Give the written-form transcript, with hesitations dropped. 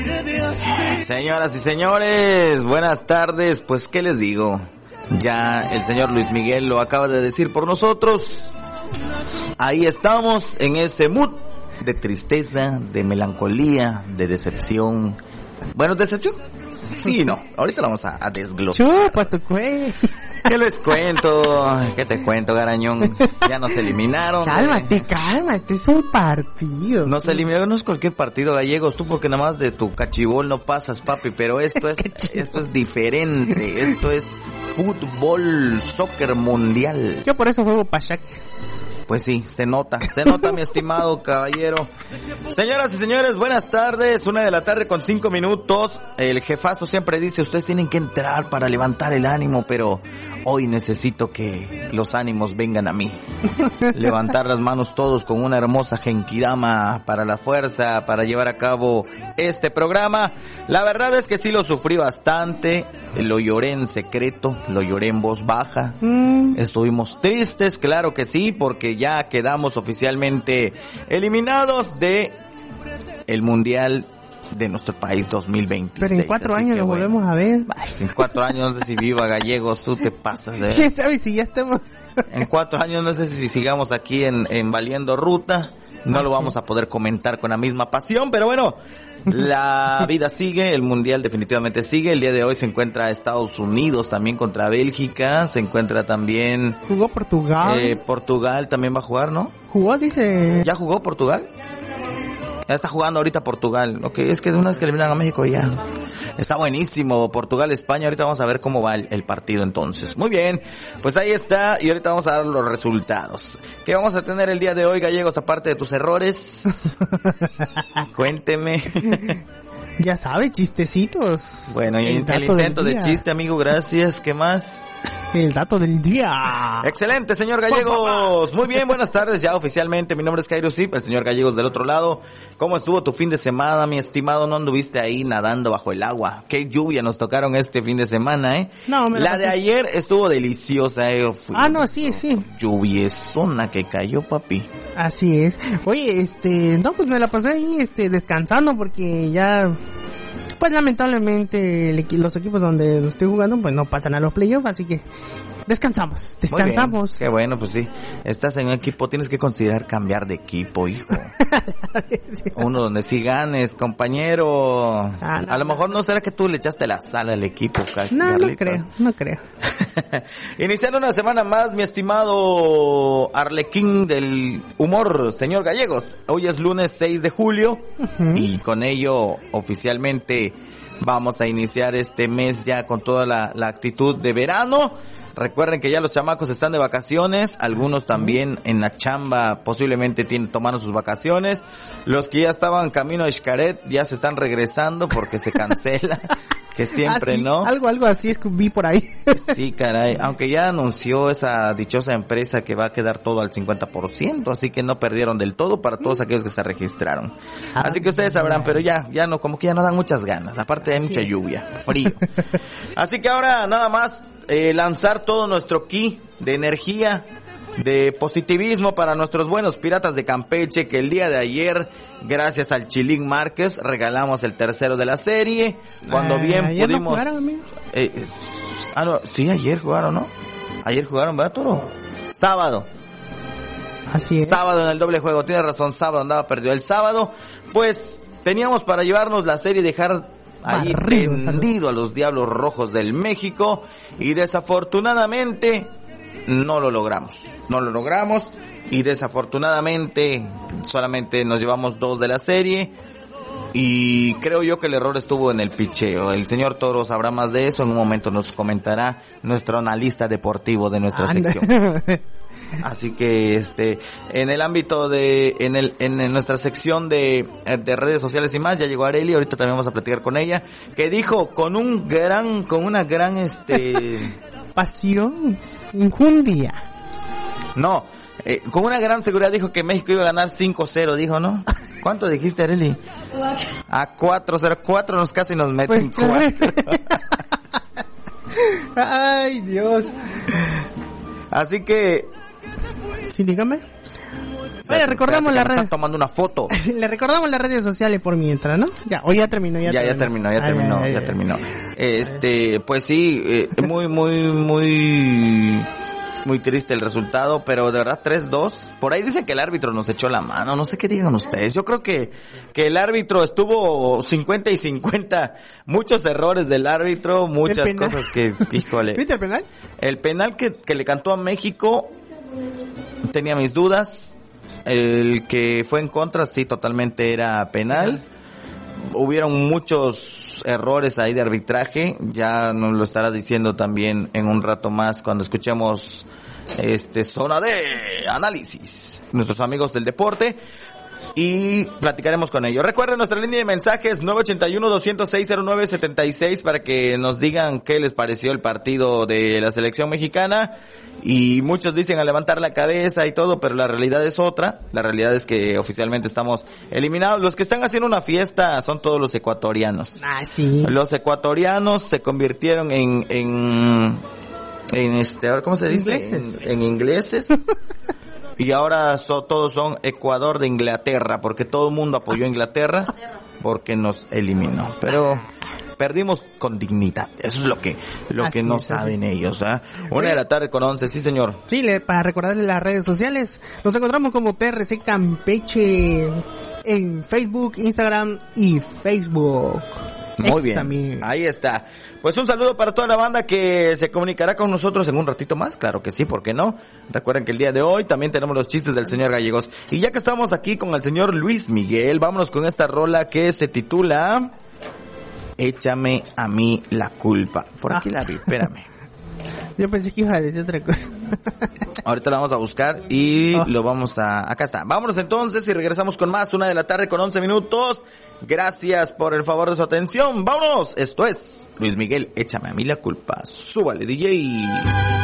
Señoras y señores, buenas tardes. Pues, ¿qué les digo? Ya el señor Luis Miguel lo acaba de decir por nosotros. Ahí estamos en ese mood de tristeza, de melancolía, de decepción. Bueno, ¿decepción? Sí, no. Ahorita lo vamos a desglosar. Chupa tu cuello. ¿Qué les cuento? ¿Qué te cuento, Garañón? Ya nos eliminaron. Cálmate, es un partido. Nos eliminaron, no es cualquier partido, Gallegos. Tú porque nada más de tu cachibol no pasas, papi. Pero esto es diferente. Esto es fútbol, soccer mundial. Yo por eso juego Pachak. Pues sí, se nota, mi estimado caballero. Señoras y señores, buenas tardes, 1:05 p.m. El jefazo siempre dice, ustedes tienen que entrar para levantar el ánimo, pero hoy necesito que los ánimos vengan a mí. Levantar las manos todos con una hermosa genkidama para la fuerza, para llevar a cabo este programa. La verdad es que sí lo sufrí bastante, lo lloré en secreto, lo lloré en voz baja. Estuvimos tristes, claro que sí, porque ya quedamos oficialmente eliminados de el Mundial de nuestro país 2026. Pero en 4 años lo volvemos a ver. En 4 años no sé si viva, Gallegos, tú te pasas. ¿Quién sabe si ya estamos? En 4 años no sé si sigamos aquí en Valiendo Ruta. No lo vamos a poder comentar con la misma pasión, pero bueno, la vida sigue, el Mundial definitivamente sigue. El día de hoy se encuentra Estados Unidos también contra Bélgica, se encuentra también... Jugó Portugal. Portugal también va a jugar, ¿no? Jugó, dice... ¿Ya jugó Portugal? Ya está jugando ahorita Portugal. Ok, es que de una vez que eliminan a México ya... Está buenísimo, Portugal-España, ahorita vamos a ver cómo va el partido entonces. Muy bien, pues ahí está, y ahorita vamos a dar los resultados. ¿Qué vamos a tener el día de hoy, Gallegos, aparte de tus errores? Cuénteme. Ya sabe, chistecitos. Bueno, y el intento de chiste, amigo, gracias. ¿Qué más? El dato del día. Excelente, señor Gallegos. Muy bien, buenas tardes ya oficialmente. Mi nombre es Cairo Zip, el señor Gallegos del otro lado. ¿Cómo estuvo tu fin de semana, mi estimado? ¿No anduviste ahí nadando bajo el agua? Qué lluvia nos tocaron este fin de semana, ¿eh? No, la de ayer estuvo deliciosa, no, sí. Lluviezona que cayó, papi. Así es. Oye, no, pues me la pasé ahí, descansando porque ya... Pues lamentablemente los equipos donde estoy jugando pues no pasan a los playoffs, así que descansamos. Qué bueno, pues sí. Estás en un equipo, tienes que considerar cambiar de equipo, hijo. Uno donde sí ganes, compañero. A lo mejor no será que tú le echaste la sal al equipo, No creo. Iniciando una semana más, mi estimado Arlequín del humor, señor Gallegos. Hoy es lunes 6 de julio y con ello oficialmente vamos a iniciar este mes ya con toda la actitud de verano. Recuerden que ya los chamacos están de vacaciones, algunos también en la chamba posiblemente tomaron sus vacaciones. Los que ya estaban camino a Xcaret ya se están regresando porque se cancela, que siempre, sí, ¿no? Algo así es que vi por ahí. Sí, caray, aunque ya anunció esa dichosa empresa que va a quedar todo al 50%, así que no perdieron del todo para todos aquellos que se registraron. Así que ustedes sabrán, pero ya no, como que ya no dan muchas ganas, aparte hay mucha lluvia, frío. Así que ahora nada más lanzar todo nuestro ki de energía, de positivismo para nuestros buenos piratas de Campeche, que el día de ayer, gracias al Chilín Márquez, regalamos el tercero de la serie, cuando bien ¿ayer pudimos... no jugaron, amigo? No, sí, ayer jugaron, ¿no? Ayer jugaron, ¿verdad, Toro? Sábado. Así es. Sábado en el doble juego, tienes razón, sábado andaba perdido. El sábado, pues, teníamos para llevarnos la serie y dejar ahí tendido a los Diablos Rojos del México, y desafortunadamente no lo logramos y desafortunadamente solamente nos llevamos 2 de la serie, y creo yo que el error estuvo en el picheo. El señor Toro sabrá más de eso, en un momento nos comentará nuestro analista deportivo de nuestra sección. Así que en el ámbito en nuestra sección de redes sociales y más, ya llegó Areli, ahorita también vamos a platicar con ella, que dijo con una gran pasión, injundia. No, con una gran seguridad dijo que México iba a ganar 5-0, dijo, ¿no? ¿Cuánto dijiste, Areli? 4-0, 4 casi nos meten, pues 4. Ay, Dios. Así que... Sí, dígame. Bueno, recordamos la red. Están tomando una foto. Le recordamos las redes sociales por mientras, ¿no? Ya, o ya terminó, ya terminó. Pues sí, muy triste el resultado, pero de verdad 3-2. Por ahí dicen que el árbitro nos echó la mano, no sé qué digan ustedes. Yo creo que el árbitro estuvo 50 y 50. Muchos errores del árbitro, muchas cosas que, híjole. ¿Viste el penal? El penal que le cantó a México, tenía mis dudas. El que fue en contra, sí, totalmente era penal. Hubieron muchos errores ahí de arbitraje, ya nos lo estarás diciendo también en un rato más cuando escuchemos zona de análisis, nuestros amigos del deporte, y platicaremos con ellos. Recuerden nuestra línea de mensajes 981-206-0976 para que nos digan qué les pareció el partido de la selección mexicana. Y muchos dicen a levantar la cabeza y todo, pero la realidad es otra. La realidad es que oficialmente estamos eliminados. Los que están haciendo una fiesta son todos los ecuatorianos. Ah, sí. Los ecuatorianos se convirtieron en ahora ¿cómo se dice? En ingleses. Y ahora todos son Ecuador de Inglaterra, porque todo el mundo apoyó a Inglaterra porque nos eliminó. Pero perdimos con dignidad. Eso es lo que no saben ellos. 1:11, sí señor. Sí, para recordarles las redes sociales, nos encontramos como TRC Campeche en Facebook, Instagram y Facebook. Muy bien, ahí está. Pues un saludo para toda la banda que se comunicará con nosotros en un ratito más, claro que sí, ¿por qué no? Recuerden que el día de hoy también tenemos los chistes del señor Gallegos. Y ya que estamos aquí con el señor Luis Miguel, vámonos con esta rola que se titula Échame a mí la culpa. Por aquí la vi, espérame. Yo pensé que iba a decir otra cosa. Ahorita la vamos a buscar y lo vamos a... Acá está. Vámonos entonces y regresamos con más. 1:11 p.m. Gracias por el favor de su atención. ¡Vámonos! Esto es Luis Miguel, Échame a mí la culpa. Súbale, DJ.